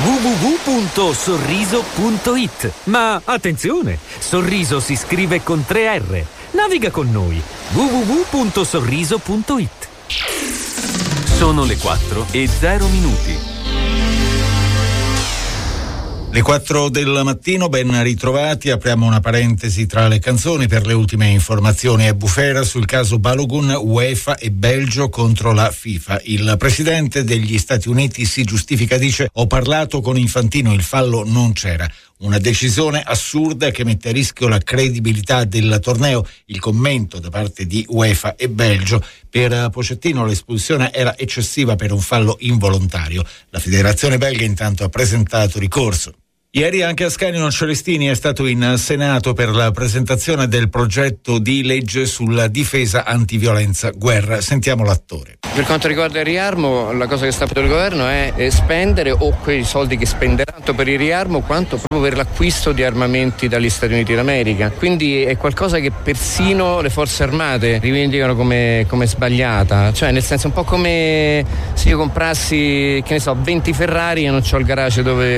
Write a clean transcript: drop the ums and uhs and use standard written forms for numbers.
www.sorriso.it. Ma attenzione, Sorriso si scrive con 3 R. Naviga con noi. www.sorriso.it. Sono le 4:00. Le 4 del mattino, ben ritrovati. Apriamo una parentesi tra le canzoni per le ultime informazioni e bufera sul caso Balogun, UEFA e Belgio contro la FIFA. Il presidente degli Stati Uniti si giustifica, dice: ho parlato con Infantino, il fallo non c'era. Una decisione assurda che mette a rischio la credibilità del torneo. Il commento da parte di UEFA e Belgio: per Pochettino l'espulsione era eccessiva per un fallo involontario. La federazione belga intanto ha presentato ricorso. Ieri anche Ascanio Celestini è stato in Senato per la presentazione del progetto di legge sulla difesa antiviolenza guerra. Sentiamo l'attore. Per quanto riguarda il riarmo, la cosa che sta per il governo è spendere, o quei soldi che spenderà, tanto per il riarmo quanto proprio per l'acquisto di armamenti dagli Stati Uniti d'America. Quindi è qualcosa che persino le forze armate rivendicano come sbagliata. Cioè, nel senso, un po' come se io comprassi, che ne so, 20 Ferrari e non c'ho il garage dove